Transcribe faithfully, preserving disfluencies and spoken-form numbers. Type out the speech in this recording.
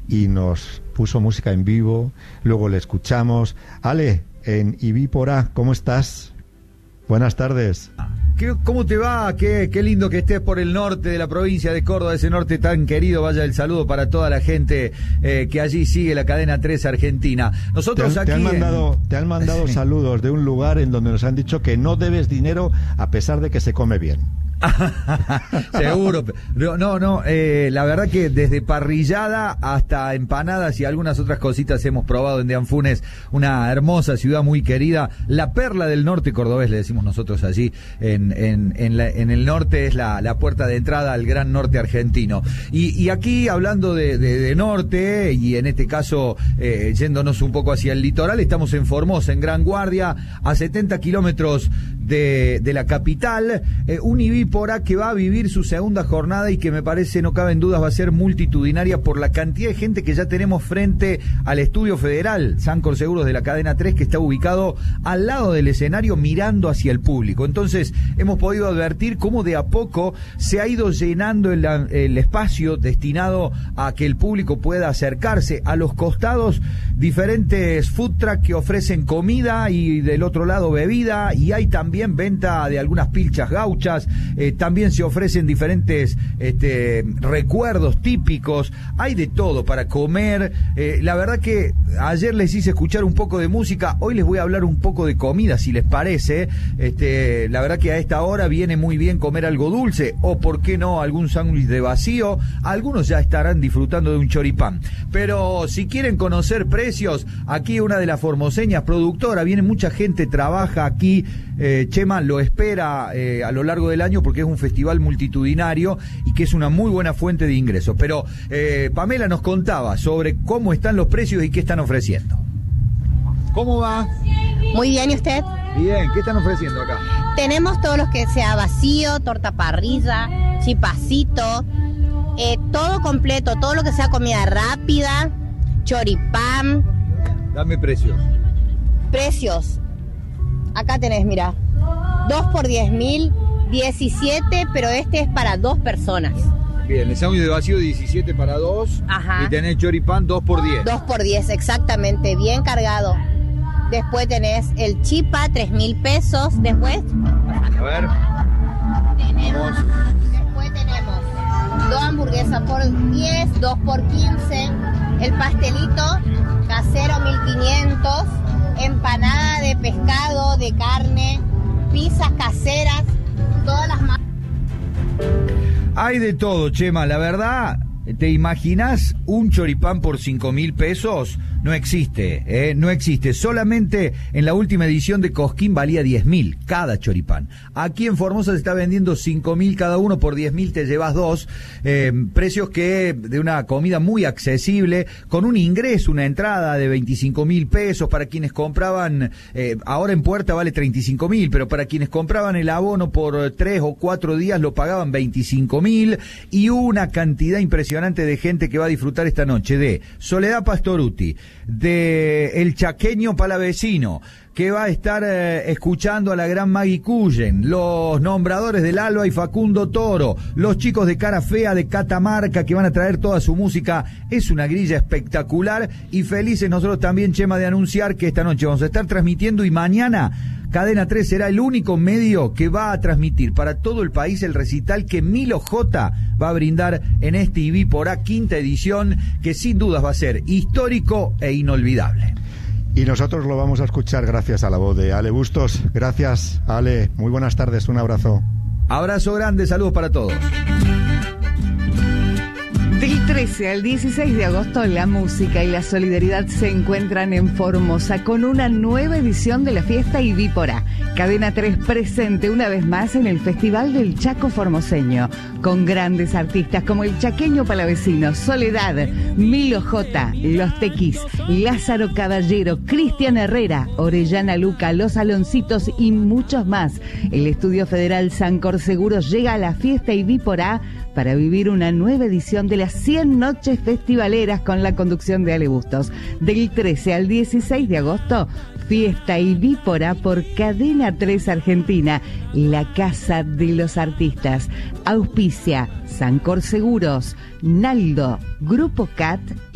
y nos puso música en vivo, luego le escuchamos. Ale, en Ibípora, ¿cómo estás? Buenas tardes. ¿Qué, ¿Cómo te va? Qué, qué lindo que estés por el norte de la provincia de Córdoba, ese norte tan querido. Vaya el saludo para toda la gente eh, que allí sigue la cadena tres Argentina. Nosotros te, aquí... Te han mandado, en... te han mandado sí. saludos de un lugar en donde nos han dicho que no debes dinero a pesar de que se come bien. Seguro. No, no, no eh, la verdad que desde parrillada hasta empanadas y algunas otras cositas hemos probado en Deanfunes, una hermosa ciudad muy querida, la perla del norte cordobés, le decimos nosotros allí en, en, en, la, en el norte, es la, la puerta de entrada al gran norte argentino. Y, y aquí, hablando de, de, de norte, y en este caso eh, yéndonos un poco hacia el litoral, estamos en Formosa, en Gran Guardia, a setenta kilómetros de, de la capital, eh, un Ibípora que va a vivir su segunda jornada y que me parece, no cabe en dudas, va a ser multitudinaria por la cantidad de gente que ya tenemos frente al Estudio Federal Sancor Seguros de la cadena tres, que está ubicado al lado del escenario mirando hacia el público. Entonces hemos podido advertir cómo de a poco se ha ido llenando el, el espacio destinado a que el público pueda acercarse. A los costados, diferentes food truck que ofrecen comida y del otro lado bebida, y hay también venta de algunas pilchas gauchas. Eh, también se ofrecen diferentes este, recuerdos típicos, hay de todo para comer. Eh, la verdad que ayer les hice escuchar un poco de música, hoy les voy a hablar un poco de comida, si les parece. Este, la verdad que a esta hora viene muy bien comer algo dulce, o por qué no algún sándwich de vacío. Algunos ya estarán disfrutando de un choripán, pero si quieren conocer precios, aquí una de las formoseñas, productora, viene mucha gente, trabaja aquí. eh, Chema lo espera eh, a lo largo del año porque es un festival multitudinario y que es una muy buena fuente de ingresos. Pero eh, Pamela nos contaba sobre cómo están los precios y qué están ofreciendo. ¿Cómo va? Muy bien, ¿y usted? Bien, ¿qué están ofreciendo acá? Tenemos todo lo que sea vacío, torta parrilla, chipacito, eh, todo completo, todo lo que sea comida rápida, choripán. Dame precios. Precios. Acá tenés, mira, dos por diez mil, diecisiete, pero este es para dos personas. Bien, el sándwich de vacío diecisiete para dos. Ajá. Y tenés choripán dos por diez. dos por diez, exactamente, bien cargado. Después tenés el chipa, tres mil pesos. Después... A ver. Tenemos, después tenemos dos hamburguesas por diez, dos por quince. El pastelito casero mil quinientos. Empanada de pescado, de carne, pizzas caseras, todas las más. Hay de todo, Chema, la verdad. ¿Te imaginas un choripán por cinco mil pesos? No existe, ¿eh? No existe. Solamente en la última edición de Cosquín valía diez mil cada choripán. Aquí en Formosa se está vendiendo cinco mil cada uno, por diez mil te llevas dos. Eh, precios que de una comida muy accesible, con un ingreso, una entrada de veinticinco mil pesos para quienes compraban, eh, ahora en puerta vale treinta y cinco mil, pero para quienes compraban el abono por tres o cuatro días lo pagaban veinticinco mil, y una cantidad impresionante de gente que va a disfrutar esta noche de Soledad Pastorutti, de El Chaqueño Palavecino, que va a estar eh, escuchando a la gran Maggie Cullen, los nombradores del Alba y Facundo Toro, los chicos de Cara Fea de Catamarca, que van a traer toda su música. Es una grilla espectacular, y felices nosotros también, Chema, de anunciar que esta noche vamos a estar transmitiendo, y mañana Cadena tres será el único medio que va a transmitir para todo el país el recital que Milo J va a brindar en este Ibípora quinta edición, que sin dudas va a ser histórico e inolvidable. Y nosotros lo vamos a escuchar gracias a la voz de Ale Bustos. Gracias, Ale. Muy buenas tardes, un abrazo. Abrazo grande, saludos para todos. Del trece al dieciséis de agosto, la música y la solidaridad se encuentran en Formosa con una nueva edición de la fiesta Ibípora. Cadena tres presente una vez más en el Festival del Chaco Formoseño, con grandes artistas como el Chaqueño Palavecino, Soledad, Milo J, Los Tequis, Lázaro Caballero, Cristian Herrera, Orellana Luca, Los Aloncitos y muchos más. El Estudio Federal Sancor Seguros llega a la fiesta Ibípora para vivir una nueva edición de las cien noches festivaleras con la conducción de Ale Bustos. Del trece al dieciséis de agosto, fiesta Ibípora por Cadena tres Argentina, la casa de los artistas. Auspicia Sancor Seguros, Naldo, Grupo C A T